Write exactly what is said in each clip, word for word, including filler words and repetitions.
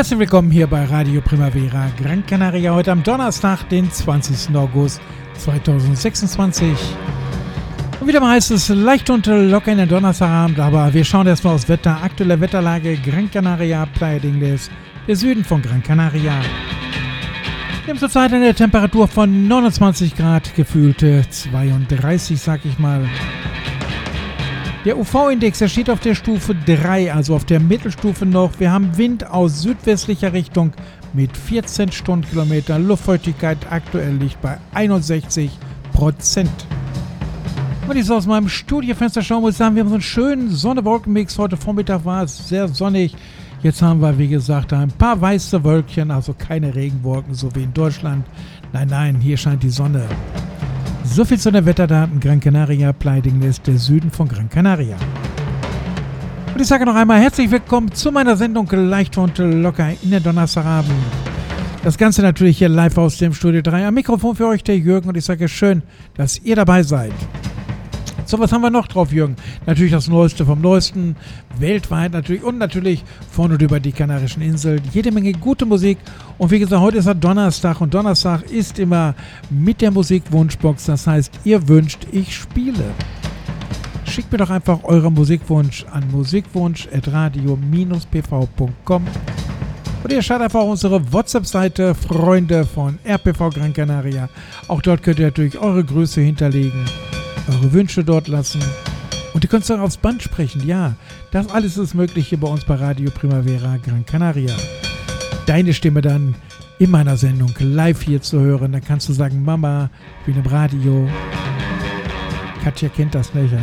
Herzlich willkommen hier bei Radio Primavera Gran Canaria heute am Donnerstag, den zwanzigsten August zweitausendsechsundzwanzig. Und wieder mal heißt es leicht und locker in den Donnerstagabend, aber wir schauen erstmal aufs Wetter. Aktuelle Wetterlage Gran Canaria, Playa de Ingles, der Süden von Gran Canaria. Wir haben zurzeit eine Temperatur von neunundzwanzig Grad, gefühlte zweiunddreißig, sag ich mal. Der U V-Index, der steht auf der Stufe drei, also auf der Mittelstufe noch. Wir haben Wind aus südwestlicher Richtung mit vierzehn Stundenkilometer. Luftfeuchtigkeit aktuell liegt bei einundsechzig Prozent. Wenn ich so aus meinem Studiofenster schauen muss, sagen wir haben so einen schönen Sonne-Wolken-Mix. Heute Vormittag war es sehr sonnig. Jetzt haben wir, wie gesagt, ein paar weiße Wölkchen, also keine Regenwolken, so wie in Deutschland. Nein, nein, hier scheint die Sonne. So viel zu den Wetterdaten Gran Canaria, Playa de Ingles, der Süden von Gran Canaria. Und ich sage noch einmal herzlich willkommen zu meiner Sendung Leicht und Locker in den Donnerstagabend. Das Ganze natürlich hier live aus dem Studio drei. Am Mikrofon für euch der Jürgen und ich sage schön, dass ihr dabei seid. So, was haben wir noch drauf, Jürgen? Natürlich das Neueste vom Neuesten, weltweit natürlich und natürlich von und über die Kanarischen Inseln. Jede Menge gute Musik und wie gesagt, heute ist ja Donnerstag und Donnerstag ist immer mit der Musikwunschbox. Das heißt, ihr wünscht, ich spiele. Schickt mir doch einfach euren Musikwunsch an musikwunsch at radio Bindestrich p v punkt com oder ihr schaut einfach auf unsere WhatsApp-Seite Freunde von R P V Gran Canaria. Auch dort könnt ihr natürlich eure Grüße hinterlegen. Eure Wünsche dort lassen. Und ihr könnt auch aufs Band sprechen. Ja, das alles ist möglich hier bei uns bei Radio Primavera Gran Canaria. Deine Stimme dann in meiner Sendung live hier zu hören. Dann kannst du sagen, Mama, ich bin im Radio. Katja kennt das nicht, ja.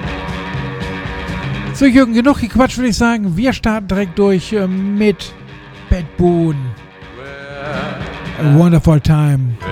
So, Jürgen, genug gequatscht, würde ich sagen. Wir starten direkt durch mit Bad Boone. A Wonderful Time.